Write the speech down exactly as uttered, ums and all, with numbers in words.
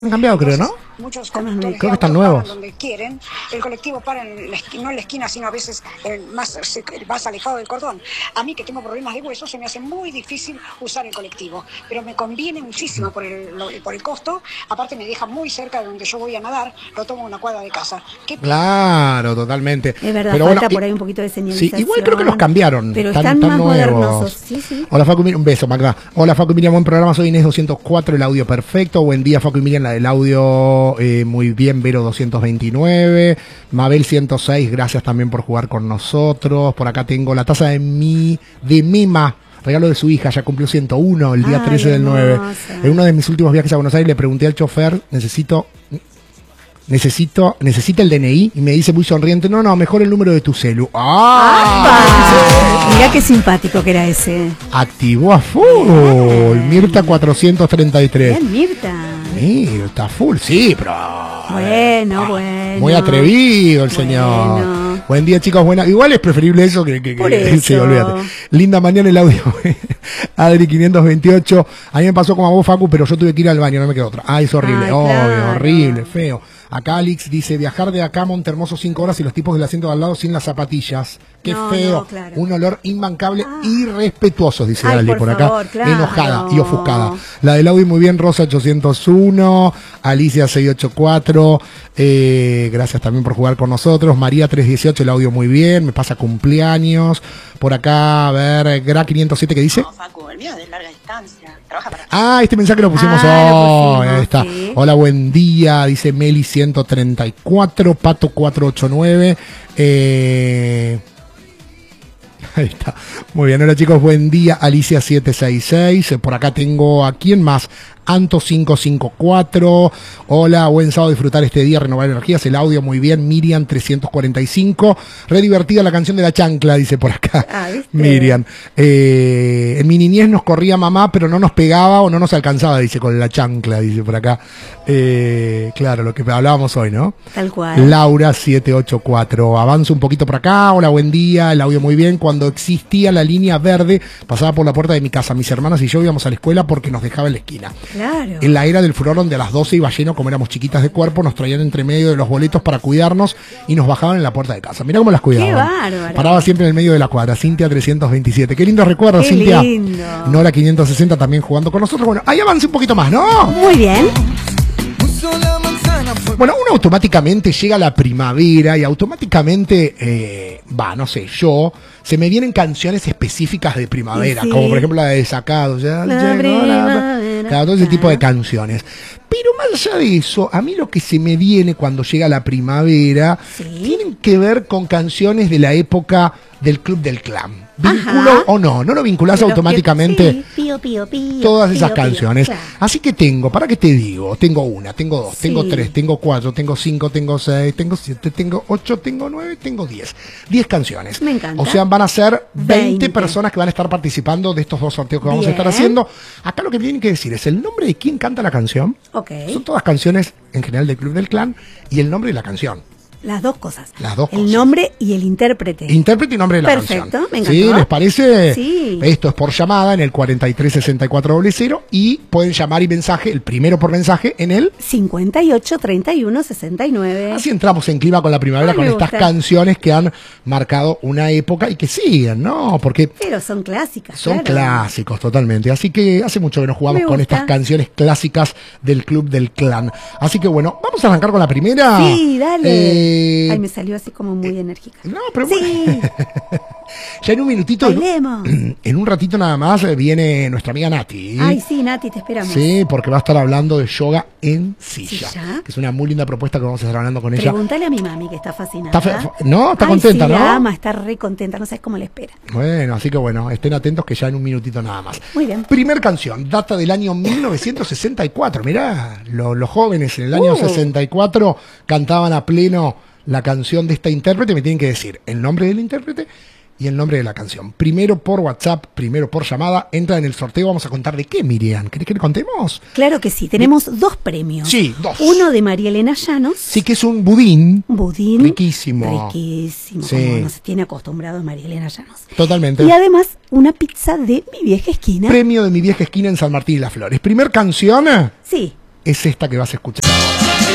Han cambiado, creo, ¿no? Muchos conductores creo que están nuevos. Donde quieren, el colectivo para en la esquina, no en la esquina, sino a veces el más, el más alejado del cordón. A mí, que tengo problemas de hueso, se me hace muy difícil usar el colectivo, pero me conviene muchísimo por el, lo, por el costo. Aparte me deja muy cerca de donde yo voy a nadar, lo tomo a una cuadra de casa. ¿Qué? Claro, totalmente. Es verdad, pero falta bueno, por ahí un poquito de señalización. Sí, igual creo que los cambiaron. Pero están, están, están más nuevos. modernosos. Sí, sí. Hola Facu, un beso, Magda. Hola Facu y Miriam, buen programa. Soy Inés doscientos cuatro, el audio perfecto. Buen día Facu y Miriam, la del audio eh, muy bien. Vero doscientos veintinueve, Mabel ciento seis, gracias también por jugar con nosotros. Por acá tengo la taza de mi de Mima, regalo de su hija, ya cumplió ciento uno el día Ay, trece del nueve. En uno de mis últimos viajes a Buenos Aires le pregunté al chofer, necesito necesito necesita el D N I, y me dice muy sonriente, no, no, mejor el número de tu celu. ¡Ah! Mirá qué simpático que era ese. Activó a full. Mirta cuatrocientos treinta y tres. Bien, Mirta. Mirta, full, sí, pero... Bueno, ah, bueno. Muy atrevido el bueno. señor. Buen día, chicos. Buena. Igual es preferible eso que... que, Por que eso. Sí, olvídate. Linda mañana el audio. Adri quinientos veintiocho. A mí me pasó como a vos, Facu, pero yo tuve que ir al baño, no me quedó otra. Ah, es horrible. Ay, Obvio, claro. horrible, feo. Acá Alex dice, viajar de acá a Montermoso cinco horas y los tipos del asiento de al lado sin las zapatillas. Qué No, feo. no, claro. Un olor imbancable, Ah. irrespetuoso, dice Ay, Ali por por favor, acá. claro. Enojada y ofuscada. La del audio muy bien, Rosa ochocientos uno, Alicia seiscientos ochenta y cuatro, eh, gracias también por jugar con nosotros. María trescientos dieciocho, el audio muy bien, me pasa cumpleaños. Por acá, a ver, Gra quinientos siete, ¿qué dice? No, Facu, el mío es de larga distancia. Trabaja para... Ah, este mensaje lo pusimos Ah, lo hoy. pusimos, Ahí está. sí. Hola, buen día, dice Meli ciento treinta y cuatro, Pato cuatrocientos ochenta y nueve. Eh... Ahí está. Muy bien, hola chicos, buen día. Alicia setecientos sesenta y seis. Por acá tengo a quién más. Anto cinco cinco cuatro. Hola, buen sábado, disfrutar este día, renovar energías. El audio muy bien. Miriam trescientos cuarenta y cinco. Re divertida la canción de la chancla, dice por acá. Ah, ¿viste? Miriam. Eh, en mi niñez nos corría mamá, pero no nos pegaba o no nos alcanzaba, dice, con la chancla, dice por acá. Eh, claro, lo que hablábamos hoy, ¿no? Tal cual. Laura setecientos ochenta y cuatro. Avanzo un poquito por acá. Hola, buen día. El audio muy bien. Cuando existía la línea verde, pasaba por la puerta de mi casa. Mis hermanas y yo íbamos a la escuela porque nos dejaba en la esquina. Claro. En la era del furor, donde a las doce iba lleno, como éramos chiquitas de cuerpo, nos traían entre medio de los boletos para cuidarnos y nos bajaban en la puerta de casa. Mirá cómo las cuidaban. Qué bárbaro. Paraba siempre en el medio de la cuadra. Cintia trescientos veintisiete. Qué lindo recuerdo, Qué Cintia. lindo. Nora quinientos sesenta también jugando con nosotros. Bueno, ahí avance un poquito más, ¿no? Muy bien. Bueno, uno automáticamente llega a la primavera y automáticamente, eh, va, no sé, yo, se me vienen canciones específicas de primavera, Sí. como por ejemplo la de Desacados, ya La llegó la- primavera. claro, todo ese tipo de Claro. canciones. Pero más allá de eso, a mí lo que se me viene cuando llega la primavera, Sí. tienen que ver con canciones de la época del Club del Clan. ¿Vinculo Ajá. o no? ¿No lo vinculás Pero que- automáticamente? sí, pío, pío, pío, Todas esas pío, pío, canciones. claro. Así que tengo, ¿para qué te digo? Tengo una, tengo dos, Sí. tengo tres, tengo cuatro, tengo cinco, tengo seis, tengo siete, tengo ocho, tengo nueve, tengo diez. Diez canciones. Me encanta. O sea, van a ser veinte, veinte. personas que van a estar participando de estos dos sorteos que vamos a Bien. estar haciendo. Acá lo que tienen que decir es el nombre de quién canta la canción. Ok. Son todas canciones en general del Club del Clan y el nombre de la canción. Las dos cosas. Las dos El cosas. nombre y el intérprete. Intérprete y nombre de la Perfecto, canción. me encantó. ¿Sí? ¿Les parece? Sí. Esto es por llamada en el cuarenta y tres sesenta y cuatro cero cero y pueden llamar y mensaje, el primero por mensaje en el... cincuenta y ocho, treinta y uno, sesenta y nueve. Así entramos en clima con la primavera, Ay, con me estas gusta. canciones que han marcado una época y que siguen, ¿no? Porque Pero son clásicas. son claro. clásicos totalmente. Así que hace mucho que no jugamos Me con gusta. estas canciones clásicas del Club del Clan. Así que bueno, vamos a arrancar con la primera. Sí, dale. Eh, Ay, me salió así como muy enérgica. No, pero Sí. ya en un minutito, en, Bailemos. en un ratito nada más, eh, viene nuestra amiga Nati. Ay, sí, Nati, te esperamos. Sí, porque va a estar hablando de yoga en silla, ¿Silla? que es una muy linda propuesta que vamos a estar hablando con ella. Pregúntale a mi mami que está fascinada. Está fe- fe- no, está Ay, contenta, sí, ¿no? la ama, está re contenta, no sabes cómo le espera. Bueno, así que bueno, estén atentos que ya en un minutito nada más. Muy bien. Primer canción, data del año mil novecientos sesenta y cuatro. Mirá, lo- los jóvenes en el año Uh. sesenta y cuatro cantaban a pleno la canción de esta intérprete. Me tienen que decir el nombre del intérprete y el nombre de la canción. Primero por WhatsApp, primero por llamada. Entra en el sorteo. Vamos a contar de qué, Miriam. ¿Querés que le contemos? Claro que sí, tenemos dos premios. Sí, dos. Uno de María Elena Llanos. Sí, que es un budín. Un budín. Riquísimo. Riquísimo, Sí. como nos tiene acostumbrados María Elena Llanos. Totalmente. Y además, una pizza de mi vieja esquina. Premio de mi vieja esquina en San Martín y Las Flores. Primer canción. Sí, es esta que vas a escuchar ahora.